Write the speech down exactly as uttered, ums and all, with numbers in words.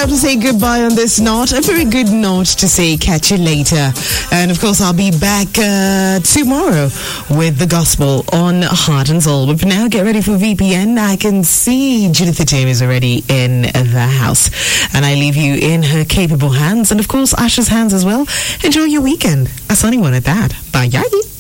have to say goodbye on this note. A very good note to say catch you later. And of course, I'll be back uh, tomorrow with the gospel on Heart and Soul. But for now, get ready for V P N. I can see Judith Tim is already in the house. And I leave you in her capable hands. And of course, Asha's hands as well. Enjoy your weekend. A sunny one at that. Bye, yay.